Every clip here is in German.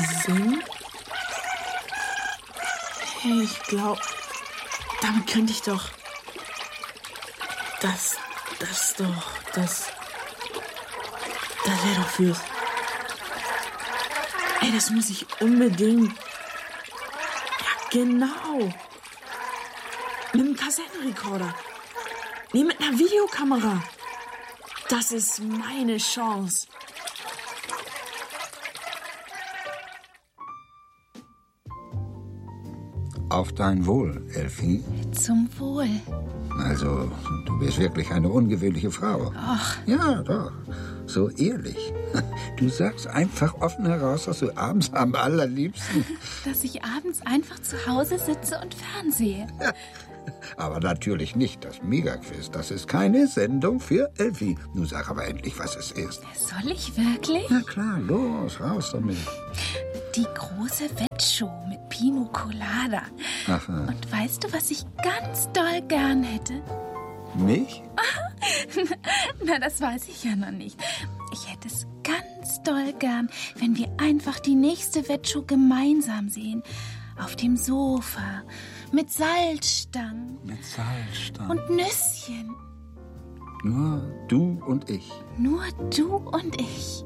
Singen? Hey, ich glaube, damit könnte ich doch... Das wäre doch fürs... Ey, das muss ich unbedingt... Ja, genau. Mit einem Kassettenrekorder. Nee, mit einer Videokamera. Das ist meine Chance. Auf dein Wohl, Elfie. Zum Wohl. Also, du bist wirklich eine ungewöhnliche Frau. Ach. Ja, doch. So ehrlich. Du sagst einfach offen heraus, dass du abends am allerliebsten... Dass ich abends einfach zu Hause sitze und fernsehe. Aber natürlich nicht das Megaquiz. Das ist keine Sendung für Elfie. Nun sag aber endlich, was es ist. Soll ich wirklich? Na klar, los, raus damit. Die große Wettshow mit Pino Colada. Aha. Und weißt du, was ich ganz doll gern hätte? Mich? Na, das weiß ich ja noch nicht. Ich hätte es ganz doll gern, wenn wir einfach die nächste Wettshow gemeinsam sehen. Auf dem Sofa. Mit Salzstangen. Mit Salzstangen. Und Nüsschen. Nur du und ich. Nur du und ich.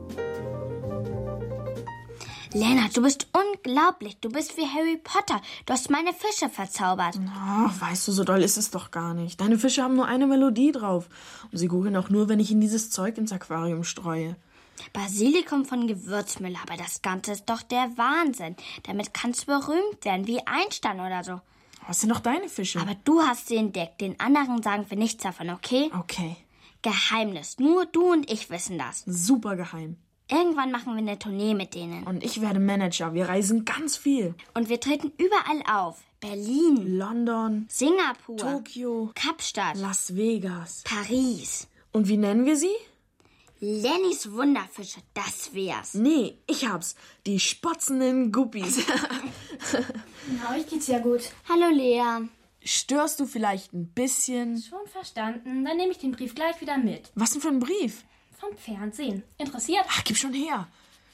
Lennart, du bist unglaublich. Du bist wie Harry Potter. Du hast meine Fische verzaubert. Ach, weißt du, so doll ist es doch gar nicht. Deine Fische haben nur eine Melodie drauf. Und sie gurgeln auch nur, wenn ich ihnen dieses Zeug ins Aquarium streue. Basilikum von Gewürzmüller, aber das Ganze ist doch der Wahnsinn. Damit kannst du berühmt werden, wie Einstein oder so. Was sind doch deine Fische? Aber du hast sie entdeckt. Den anderen sagen wir nichts davon, okay? Okay. Geheimnis. Nur du und ich wissen das. Super geheim. Irgendwann machen wir eine Tournee mit denen. Und ich werde Manager. Wir reisen ganz viel. Und wir treten überall auf. Berlin, London, Singapur, Tokio, Kapstadt, Las Vegas. Paris. Und wie nennen wir sie? Lennys Wunderfische, das wär's. Nee, ich hab's. Die spotzenden Guppies. Na, euch geht's ja gut. Hallo Lea. Störst du vielleicht ein bisschen? Schon verstanden. Dann nehme ich den Brief gleich wieder mit. Was denn für ein Brief? Vom Fernsehen. Interessiert? Ach, gib schon her.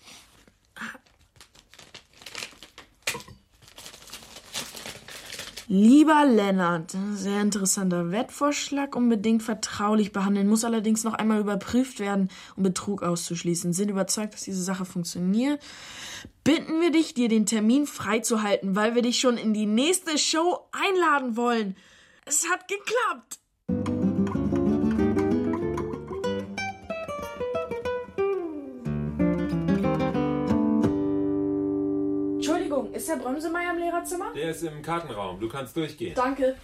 Lieber Lennart, sehr interessanter Wettvorschlag, unbedingt vertraulich behandeln, muss allerdings noch einmal überprüft werden, um Betrug auszuschließen. Sind überzeugt, dass diese Sache funktioniert. Bitten wir dich, dir den Termin freizuhalten, weil wir dich schon in die nächste Show einladen wollen. Es hat geklappt. Entschuldigung, ist Herr Brömsemeyer im Lehrerzimmer? Der ist im Kartenraum. Du kannst durchgehen. Danke.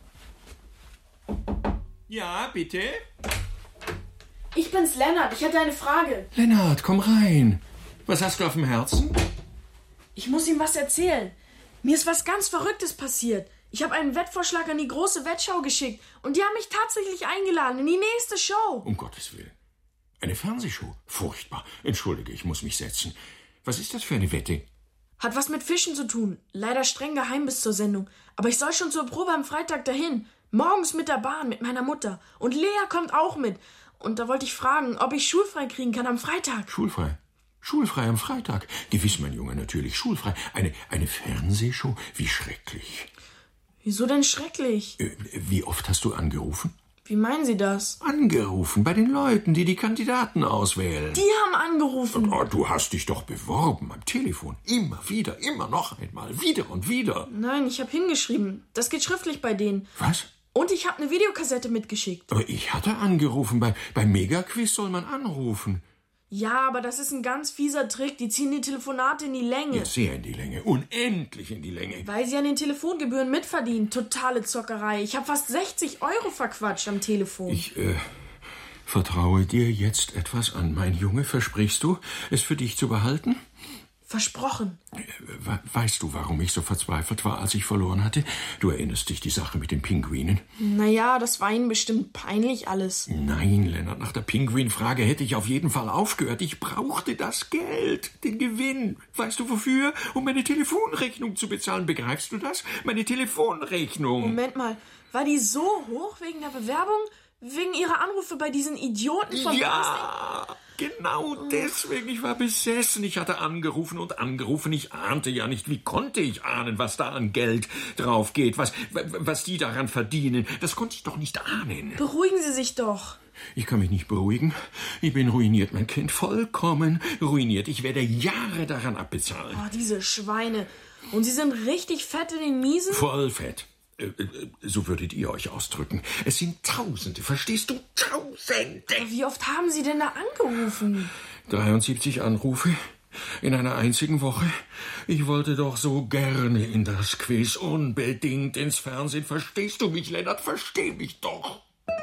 Ja, bitte? Ich bin's, Lennart. Ich hätte eine Frage. Lennart, komm rein. Was hast du auf dem Herzen? Ich muss ihm was erzählen. Mir ist was ganz Verrücktes passiert. Ich habe einen Wettvorschlag an die große Wettschau geschickt und die haben mich tatsächlich eingeladen in die nächste Show. Um Gottes Willen. Eine Fernsehshow? Furchtbar. Entschuldige, ich muss mich setzen. Was ist das für eine Wette? Hat was mit Fischen zu tun. Leider streng geheim bis zur Sendung. Aber ich soll schon zur Probe am Freitag dahin. Morgens mit der Bahn, mit meiner Mutter. Und Lea kommt auch mit. Und da wollte ich fragen, ob ich schulfrei kriegen kann am Freitag. Schulfrei? Schulfrei am Freitag? Gewiss, mein Junge, natürlich schulfrei. Eine Fernsehshow? Wie schrecklich. Wieso denn schrecklich? Wie oft hast du angerufen? Wie meinen Sie das? Angerufen bei den Leuten, die die Kandidaten auswählen. Die haben angerufen. Oh, du hast dich doch beworben am Telefon. Immer wieder, immer noch einmal. Wieder und wieder. Nein, ich habe hingeschrieben. Das geht schriftlich bei denen. Was? Und ich habe eine Videokassette mitgeschickt. Aber ich hatte angerufen. Beim Megaquiz soll man anrufen. Ja, aber das ist ein ganz fieser Trick. Die ziehen die Telefonate in die Länge. Ja, sehr in die Länge. Unendlich in die Länge. Weil sie an den Telefongebühren mitverdienen. Totale Zockerei. Ich habe fast 60 € verquatscht am Telefon. Ich vertraue dir jetzt etwas an, mein Junge. Versprichst du, es für dich zu behalten? Versprochen. Weißt du, warum ich so verzweifelt war, als ich verloren hatte? Du erinnerst dich die Sache mit den Pinguinen? Naja, das war ihnen bestimmt peinlich alles. Nein, Lennart, nach der Pinguinfrage hätte ich auf jeden Fall aufgehört. Ich brauchte das Geld, den Gewinn. Weißt du wofür? Um meine Telefonrechnung zu bezahlen. Begreifst du das? Meine Telefonrechnung. Moment mal, war die so hoch wegen der Bewerbung? Wegen ihrer Anrufe bei diesen Idioten von Ja! Genau deswegen. Ich war besessen. Ich hatte angerufen und angerufen. Ich ahnte ja nicht. Wie konnte ich ahnen, was da an Geld drauf geht? Was die daran verdienen? Das konnte ich doch nicht ahnen. Beruhigen Sie sich doch. Ich kann mich nicht beruhigen. Ich bin ruiniert, mein Kind. Vollkommen ruiniert. Ich werde Jahre daran abbezahlen. Oh, diese Schweine. Und Sie sind richtig fett in den Miesen? Voll fett. So würdet ihr euch ausdrücken. Es sind Tausende, verstehst du? Tausende! Wie oft haben Sie denn da angerufen? 73 Anrufe in einer einzigen Woche. Ich wollte doch so gerne in das Quiz, unbedingt ins Fernsehen. Verstehst du mich, Lennart? Versteh mich doch!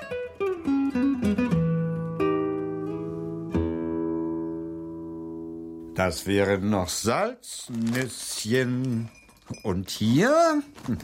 Das wären noch Salznüsschen. Und hier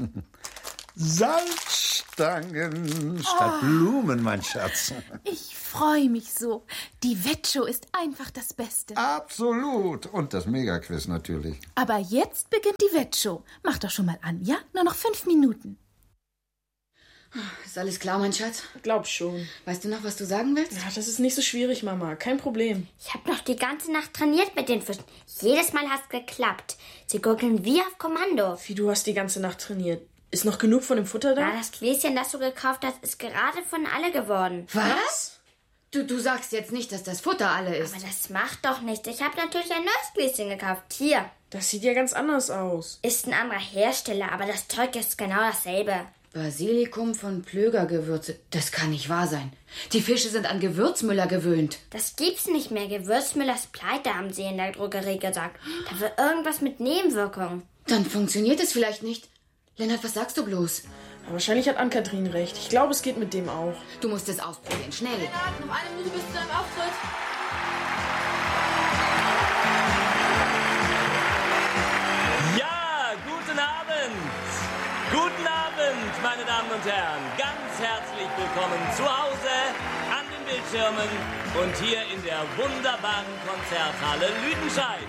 Salzstangen statt Blumen, mein Schatz. Ich freue mich so. Die Wettshow ist einfach das Beste. Absolut. Und das Megaquiz natürlich. Aber jetzt beginnt die Wettshow. Mach doch schon mal an, ja? Nur noch 5 Minuten. Ist alles klar, mein Schatz? Glaub schon. Weißt du noch, was du sagen willst? Ja, das ist nicht so schwierig, Mama. Kein Problem. Ich habe noch die ganze Nacht trainiert mit den Fischen. Jedes Mal hat's geklappt. Sie gurgeln wie auf Kommando. Wie, du hast die ganze Nacht trainiert. Ist noch genug von dem Futter da? Ja, das Gläschen, das du gekauft hast, ist gerade von alle geworden. Was? Du sagst jetzt nicht, dass das Futter alle ist. Aber das macht doch nichts. Ich habe natürlich ein neues Gläschen gekauft. Hier. Das sieht ja ganz anders aus. Ist ein anderer Hersteller, aber das Zeug ist genau dasselbe. Basilikum von Plöger-Gewürze. Das kann nicht wahr sein. Die Fische sind an Gewürzmüller gewöhnt. Das gibt's nicht mehr. Gewürzmüllers pleite, haben sie in der Drogerie gesagt. Da war irgendwas mit Nebenwirkungen. Dann funktioniert es vielleicht nicht. Lennart, was sagst du bloß? Aber wahrscheinlich hat Ann-Kathrin recht. Ich glaube, es geht mit dem auch. Du musst es ausprobieren. Schnell. Lennart, noch 1 Minute bis zu deinem Auftritt. Ja, guten Abend. Guten Abend, meine Damen und Herren. Ganz herzlich willkommen zu Hause, an den Bildschirmen und hier in der wunderbaren Konzerthalle Lüdenscheid.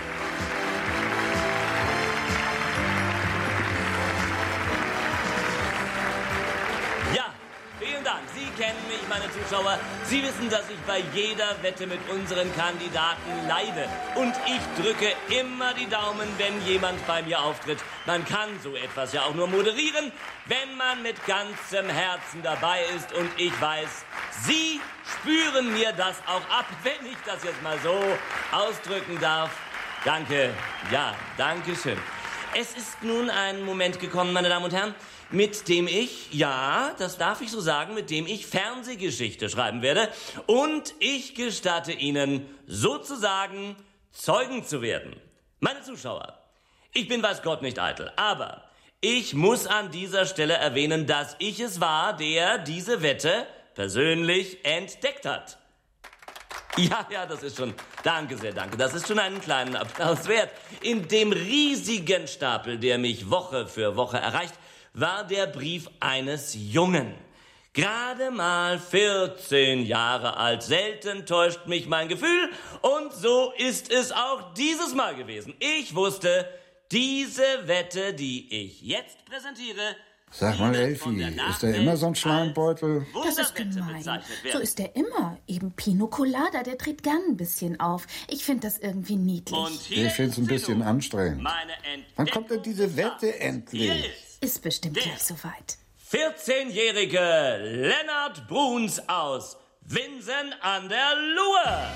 Ja, vielen Dank. Sie kennen mich, meine Zuschauer. Sie wissen, dass ich bei jeder Wette mit unseren Kandidaten leide. Und ich drücke immer die Daumen, wenn jemand bei mir auftritt. Man kann so etwas ja auch nur moderieren, wenn man mit ganzem Herzen dabei ist. Und ich weiß, Sie spüren mir das auch ab, wenn ich das jetzt mal so ausdrücken darf. Danke. Ja, danke schön. Es ist nun ein Moment gekommen, meine Damen und Herren, mit dem ich, ja, das darf ich so sagen, mit dem ich Fernsehgeschichte schreiben werde. Und ich gestatte Ihnen, sozusagen Zeugen zu werden. Meine Zuschauer, ich bin weiß Gott nicht eitel, aber ich muss an dieser Stelle erwähnen, dass ich es war, der diese Wette persönlich entdeckt hat. Ja, das ist schon, danke sehr, danke, das ist schon einen kleinen Applaus wert. In dem riesigen Stapel, der mich Woche für Woche erreicht, war der Brief eines Jungen. Gerade mal 14 Jahre alt. Selten täuscht mich mein Gefühl. Und so ist es auch dieses Mal gewesen. Ich wusste, diese Wette, die ich jetzt präsentiere, Sag mal, Elfi, ist da immer so ein Schleimbeutel? Das ist gemein. So ist er immer. Eben Pino Colada, der dreht gern ein bisschen auf. Ich finde das irgendwie niedlich. Ich finde es ein bisschen anstrengend. Wann kommt denn diese Wette endlich? Ist bestimmt gleich soweit. 14-jährige Lennart Bruns aus Winsen an der Luhe.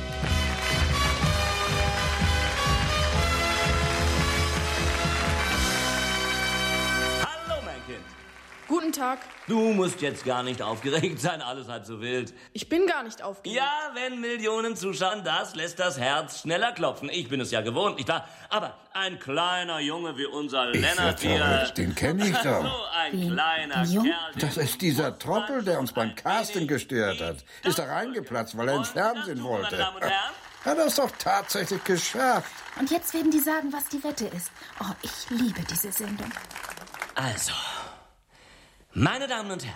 Hallo, mein Kind. Guten Tag. Du musst jetzt gar nicht aufgeregt sein, alles halb so wild. Ich bin gar nicht aufgeregt. Ja, wenn Millionen zuschauen, das lässt das Herz schneller klopfen. Ich bin es ja gewohnt, nicht wahr? Aber ein kleiner Junge wie unser Lennart hier... Den kenne ich doch. So ein kleiner Jung? Kerl. Das ist dieser Trottel, der uns beim Casting gestört hat. Ist da reingeplatzt, weil er ins Fernsehen wollte. Meine Damen und Herren, Hat er es doch tatsächlich geschafft. Und jetzt werden die sagen, was die Wette ist. Oh, ich liebe diese Sendung. also, meine Damen und Herren,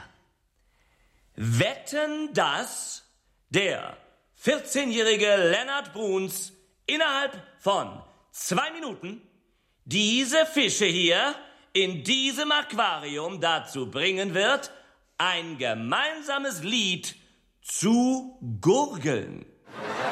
wetten, dass der 14-jährige Lennart Bruns innerhalb von 2 Minuten diese Fische hier in diesem Aquarium dazu bringen wird, ein gemeinsames Lied zu gurgeln.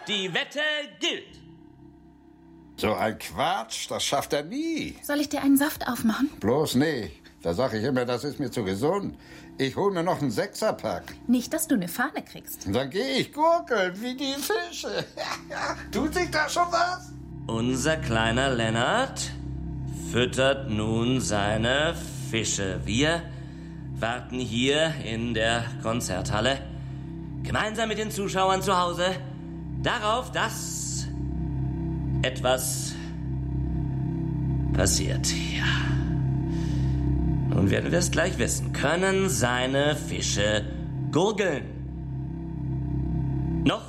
Die Wette gilt. So ein Quatsch, das schafft er nie. Soll ich dir einen Saft aufmachen? Bloß nicht. Da sage ich immer, das ist mir zu gesund. Ich hole mir noch einen Sechserpack. Nicht, dass du eine Fahne kriegst. Dann gehe ich gurkeln wie die Fische. Tut sich da schon was? Unser kleiner Lennart füttert nun seine Fische. Wir warten hier in der Konzerthalle gemeinsam mit den Zuschauern zu Hause darauf, dass etwas passiert. Ja. Nun werden wir es gleich wissen. Können seine Fische gurgeln? Noch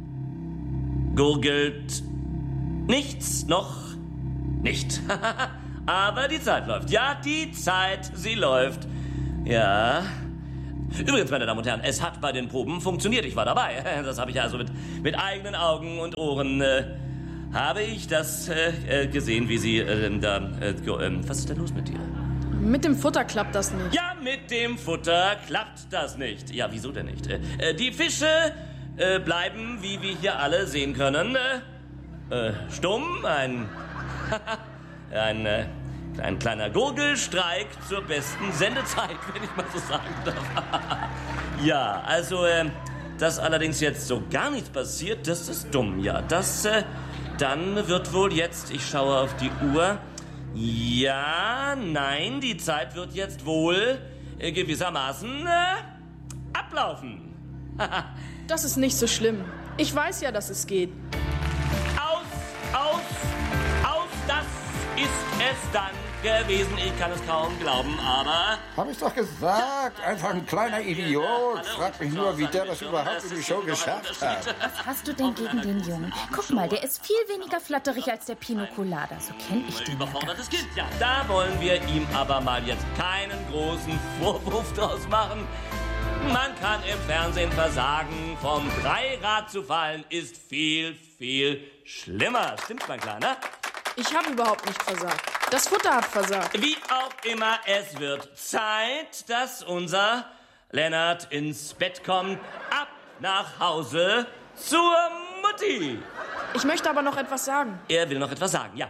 gurgelt nichts, noch nicht. Aber die Zeit läuft. Ja, die Zeit, sie läuft. Ja. Übrigens, meine Damen und Herren, es hat bei den Proben funktioniert. Ich war dabei. Das habe ich also mit eigenen Augen und Ohren habe ich das gesehen, wie Sie was ist denn los mit dir? Mit dem Futter klappt das nicht. Ja, mit dem Futter klappt das nicht. Ja, wieso denn nicht? Die Fische bleiben, wie wir hier alle sehen können, stumm. Ein kleiner Gurgelstreik zur besten Sendezeit, wenn ich mal so sagen darf. Ja, also, dass allerdings jetzt so gar nichts passiert, das ist dumm. Ja, das, dann wird wohl jetzt, ich schaue auf die Uhr. Ja, nein, die Zeit wird jetzt wohl gewissermaßen ablaufen. Das ist nicht so schlimm. Ich weiß ja, dass es geht. Aus, das ist es dann gewesen. Ich kann es kaum glauben, aber... Hab ich doch gesagt. Einfach ein kleiner Idiot. Frag mich nur, wie der das überhaupt in die Show geschafft hat. Was hast du denn gegen den Jungen? Guck mal, der ist viel weniger flatterig als der Pino Colada. So kenn ich den. Überfordertes Kind, ja. Da wollen wir ihm aber mal jetzt keinen großen Vorwurf draus machen. Man kann im Fernsehen versagen. Vom Dreirad zu fallen ist viel, viel schlimmer. Stimmt, mein Kleiner? Ich habe überhaupt nicht versagt. Das Futter hat versagt. Wie auch immer, es wird Zeit, dass unser Lennart ins Bett kommt. Ab nach Hause zur Mutti. Ich möchte aber noch etwas sagen. Er will noch etwas sagen, ja.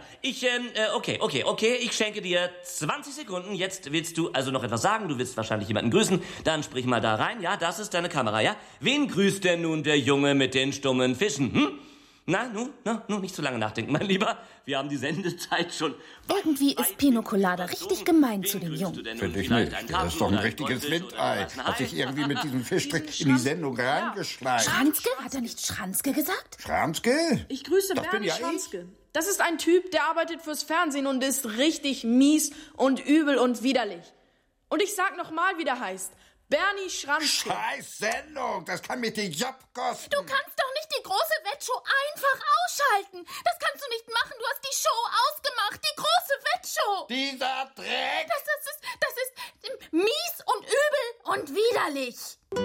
Okay. Ich schenke dir 20 Sekunden. Jetzt willst du also noch etwas sagen. Du willst wahrscheinlich jemanden grüßen. Dann sprich mal da rein. Ja, das ist deine Kamera, ja? Wen grüßt denn nun der Junge mit den stummen Fischen, hm? Na, nun, nicht zu lange nachdenken, mein Lieber. Wir haben die Sendezeit schon... Irgendwie ist Pino Colada richtig gemein zu dem Jungen. Finde ich nicht. Das ist doch ein richtiges Windei. Hat sich irgendwie mit diesem Fischstrick in die Sendung reingeschleicht. Schranzke? Hat er nicht Schranzke gesagt? Schranzke? Ich grüße Bernie Schranzke. Das ist ein Typ, der arbeitet fürs Fernsehen und ist richtig mies und übel und widerlich. Und ich sag noch mal, wie der heißt. Bernie Schranzke. Scheiß Sendung, das kann mir den Job kosten. Du kannst doch nicht die große Wettshow einfach ausschalten. Das kannst du nicht machen. Du hast die Show ausgemacht. Die große Wettshow. Dieser Dreck. Das ist mies und übel und widerlich.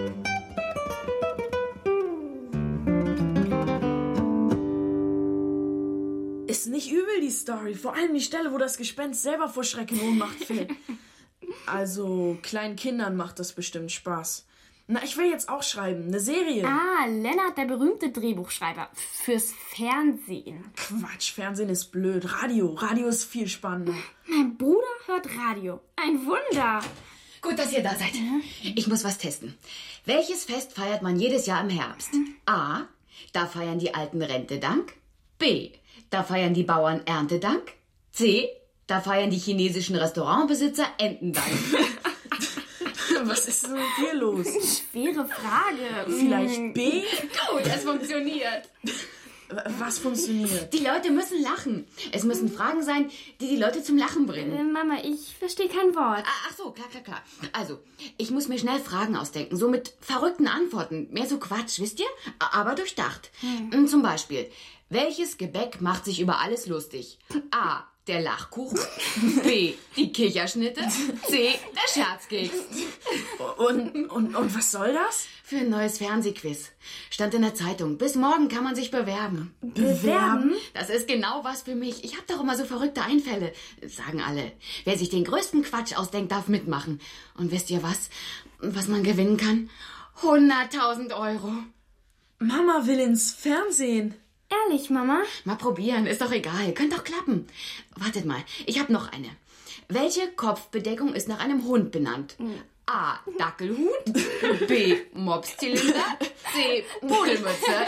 Ist nicht übel, die Story. Vor allem die Stelle, wo das Gespenst selber vor Schreck in Ohnmacht fällt. Also, kleinen Kindern macht das bestimmt Spaß. Na, ich will jetzt auch schreiben. Eine Serie. Ah, Lennart, der berühmte Drehbuchschreiber. Fürs Fernsehen. Quatsch, Fernsehen ist blöd. Radio ist viel spannender. Mein Bruder hört Radio. Ein Wunder. Gut, dass ihr da seid. Ich muss was testen. Welches Fest feiert man jedes Jahr im Herbst? A. Da feiern die Alten Rentedank. B. Da feiern die Bauern Erntedank. C. Da feiern die chinesischen Restaurantbesitzer Entendank. Was ist denn hier los? Schwere Frage. Vielleicht B? Gut, es funktioniert. Was funktioniert? Die Leute müssen lachen. Es müssen Fragen sein, die Leute zum Lachen bringen. Mama, ich verstehe kein Wort. Ach so, klar. Also, ich muss mir schnell Fragen ausdenken, so mit verrückten Antworten. Mehr so Quatsch, wisst ihr? Aber durchdacht. Zum Beispiel, welches Gebäck macht sich über alles lustig? A. Der Lachkuchen. B. Die Kicherschnitte. C. Der Scherzkeks. Und was soll das? Für ein neues Fernsehquiz. Stand in der Zeitung. Bis morgen kann man sich bewerben. Bewerben? Das ist genau was für mich. Ich habe doch immer so verrückte Einfälle. Sagen alle. Wer sich den größten Quatsch ausdenkt, darf mitmachen. Und wisst ihr was? Was man gewinnen kann? 100.000 Euro. Mama will ins Fernsehen. Ehrlich, Mama? Mal probieren, ist doch egal. Könnte doch klappen. Wartet mal, ich habe noch eine. Welche Kopfbedeckung ist nach einem Hund benannt? A. Dackelhut. B. Mopszylinder. C. Pudelmütze.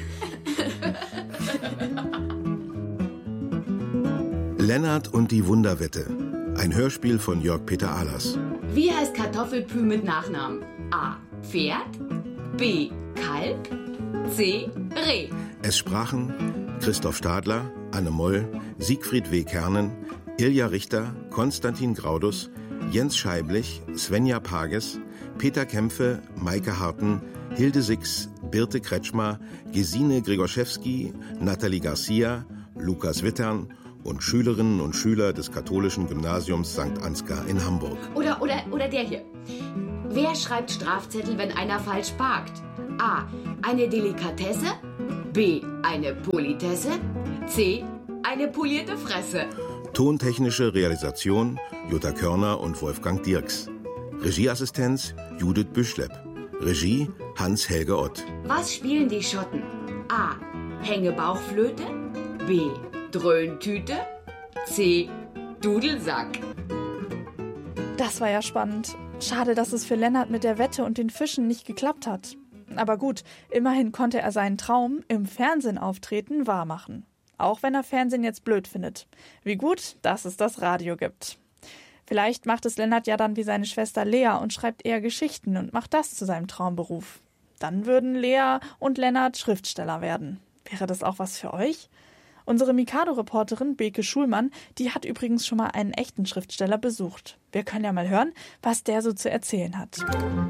Lennart und die Wunderwette. Ein Hörspiel von Jörg Peter Ahlers. Wie heißt Kartoffelpü mit Nachnamen? A. Pferd. B. Kalb. C. Reh. Es sprachen Christoph Stadler, Anne Moll, Siegfried W. Kernen, Ilja Richter, Konstantin Graudus, Jens Scheiblich, Svenja Pages, Peter Kämpfe, Maike Harten, Hilde Six, Birte Kretschmer, Gesine Grigorschewski, Nathalie Garcia, Lukas Wittern und Schülerinnen und Schüler des katholischen Gymnasiums St. Ansgar in Hamburg. Oder der hier. Wer schreibt Strafzettel, wenn einer falsch parkt? A. Eine Delikatesse. B. Eine Politesse. C. Eine polierte Fresse. Tontechnische Realisation Jutta Körner und Wolfgang Dirks. Regieassistenz Judith Büschlepp. Regie Hans-Helge Ott. Was spielen die Schotten? A. Hängebauchflöte. B. Dröhntüte. C. Dudelsack. Das war ja spannend. Schade, dass es für Lennart mit der Wette und den Fischen nicht geklappt hat. Aber gut, immerhin konnte er seinen Traum, im Fernsehen auftreten, wahrmachen. Auch wenn er Fernsehen jetzt blöd findet. Wie gut, dass es das Radio gibt. Vielleicht macht es Lennart ja dann wie seine Schwester Lea und schreibt eher Geschichten und macht das zu seinem Traumberuf. Dann würden Lea und Lennart Schriftsteller werden. Wäre das auch was für euch? Unsere Mikado-Reporterin Beke Schulmann, die hat übrigens schon mal einen echten Schriftsteller besucht. Wir können ja mal hören, was der so zu erzählen hat.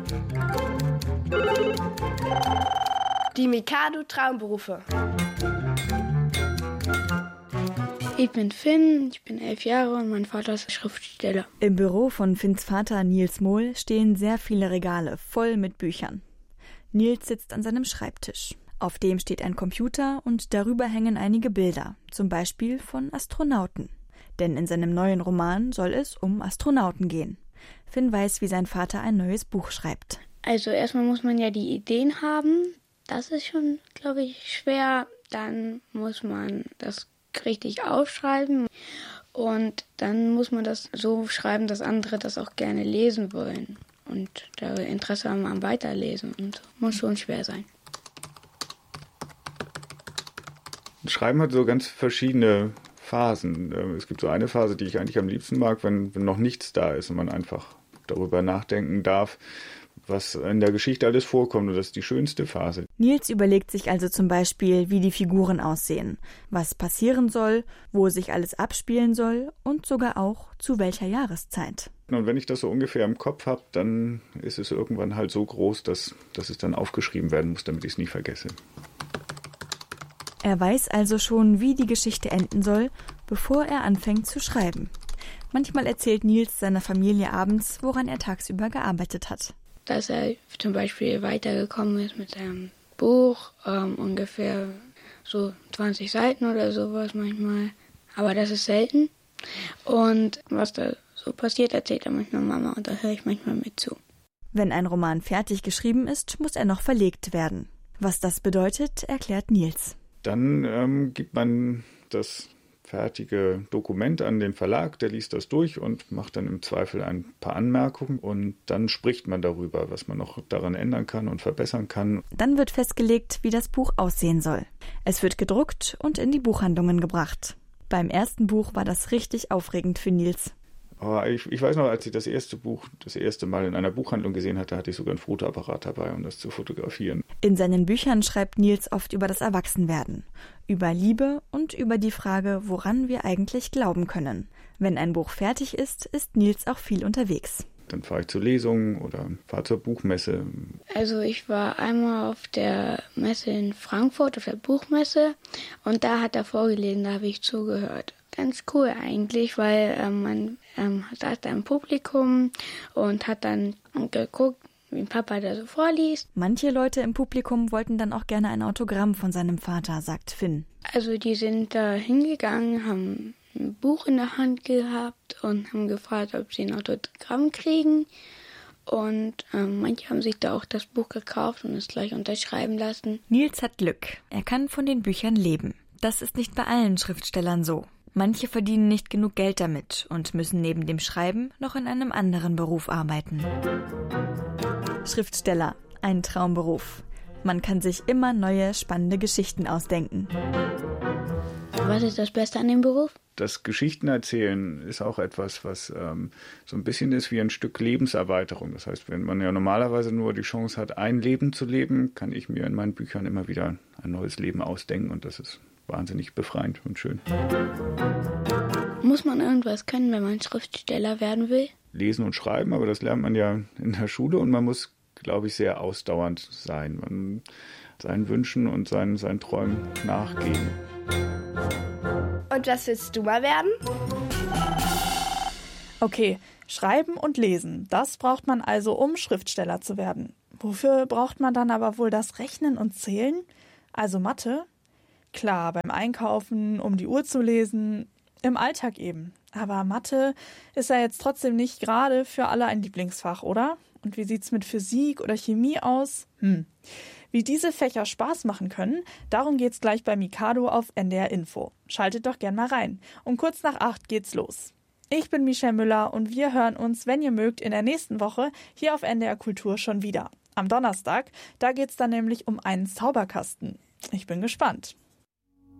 Die Mikado-Traumberufe. Ich bin Finn, ich bin 11 Jahre und mein Vater ist Schriftsteller. Im Büro von Finns Vater Nils Mohl stehen sehr viele Regale voll mit Büchern. Nils sitzt an seinem Schreibtisch. Auf dem steht ein Computer und darüber hängen einige Bilder, zum Beispiel von Astronauten. Denn in seinem neuen Roman soll es um Astronauten gehen. Finn weiß, wie sein Vater ein neues Buch schreibt. Also erstmal muss man ja die Ideen haben. Das ist schon, glaube ich, schwer. Dann muss man das richtig aufschreiben und dann muss man das so schreiben, dass andere das auch gerne lesen wollen und da Interesse haben am Weiterlesen und muss schon schwer sein. Schreiben hat so ganz verschiedene Phasen. Es gibt so eine Phase, die ich eigentlich am liebsten mag, wenn noch nichts da ist und man einfach darüber nachdenken darf, was in der Geschichte alles vorkommt, und das ist die schönste Phase. Nils überlegt sich also zum Beispiel, wie die Figuren aussehen, was passieren soll, wo sich alles abspielen soll und sogar auch zu welcher Jahreszeit. Und wenn ich das so ungefähr im Kopf habe, dann ist es irgendwann halt so groß, dass es dann aufgeschrieben werden muss, damit ich es nie vergesse. Er weiß also schon, wie die Geschichte enden soll, bevor er anfängt zu schreiben. Manchmal erzählt Nils seiner Familie abends, woran er tagsüber gearbeitet hat. Dass er zum Beispiel weitergekommen ist mit seinem Buch, ungefähr so 20 Seiten oder sowas manchmal. Aber das ist selten. Und was da so passiert, erzählt er manchmal Mama und da höre ich manchmal mit zu. Wenn ein Roman fertig geschrieben ist, muss er noch verlegt werden. Was das bedeutet, erklärt Nils. Dann gibt man das fertige Dokument an den Verlag, der liest das durch und macht dann im Zweifel ein paar Anmerkungen und dann spricht man darüber, was man noch daran ändern kann und verbessern kann. Dann wird festgelegt, wie das Buch aussehen soll. Es wird gedruckt und in die Buchhandlungen gebracht. Beim ersten Buch war das richtig aufregend für Nils. Aber ich weiß noch, als ich das erste Buch das erste Mal in einer Buchhandlung gesehen hatte, hatte ich sogar einen Fotoapparat dabei, um das zu fotografieren. In seinen Büchern schreibt Nils oft über das Erwachsenwerden, über Liebe und über die Frage, woran wir eigentlich glauben können. Wenn ein Buch fertig ist, ist Nils auch viel unterwegs. Dann fahre ich zu Lesungen oder fahre zur Buchmesse. Also ich war einmal auf der Messe in Frankfurt, auf der Buchmesse, und da hat er vorgelesen, da habe ich zugehört. Ganz cool eigentlich, weil man saß da im Publikum und hat dann geguckt, wie Papa da so vorliest. Manche Leute im Publikum wollten dann auch gerne ein Autogramm von seinem Vater, sagt Finn. Also die sind da hingegangen, haben ein Buch in der Hand gehabt und haben gefragt, ob sie ein Autogramm kriegen. Und manche haben sich da auch das Buch gekauft und es gleich unterschreiben lassen. Nils hat Glück. Er kann von den Büchern leben. Das ist nicht bei allen Schriftstellern so. Manche verdienen nicht genug Geld damit und müssen neben dem Schreiben noch in einem anderen Beruf arbeiten. Schriftsteller, ein Traumberuf. Man kann sich immer neue, spannende Geschichten ausdenken. Was ist das Beste an dem Beruf? Das Geschichtenerzählen ist auch etwas, was so ein bisschen ist wie ein Stück Lebenserweiterung. Das heißt, wenn man ja normalerweise nur die Chance hat, ein Leben zu leben, kann ich mir in meinen Büchern immer wieder ein neues Leben ausdenken und das ist wahnsinnig befreiend und schön. Muss man irgendwas können, wenn man Schriftsteller werden will? Lesen und schreiben, aber das lernt man ja in der Schule und man muss, glaube ich, sehr ausdauernd sein. Man seinen Wünschen und seinen Träumen nachgehen. Und was willst du mal werden? Okay, schreiben und lesen, das braucht man also, um Schriftsteller zu werden. Wofür braucht man dann aber wohl das Rechnen und Zählen? Also Mathe? Klar, beim Einkaufen, um die Uhr zu lesen, im Alltag eben. Aber Mathe ist ja jetzt trotzdem nicht gerade für alle ein Lieblingsfach, oder? Und wie sieht's mit Physik oder Chemie aus? Wie diese Fächer Spaß machen können, darum geht's gleich bei Mikado auf NDR Info. Schaltet doch gern mal rein. Um kurz nach 8 geht's los. Ich bin Michelle Müller und wir hören uns, wenn ihr mögt, in der nächsten Woche hier auf NDR Kultur schon wieder. Am Donnerstag, da geht's dann nämlich um einen Zauberkasten. Ich bin gespannt.